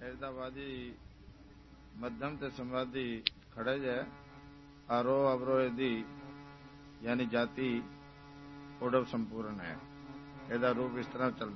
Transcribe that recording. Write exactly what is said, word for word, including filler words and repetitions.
एरदाबादी मध्यम ते संवादी खड़े जै आरोह अवरोही यानी जाति उड़व संपूर्ण है। ਇਹਦਾ रूप इस तरह चलता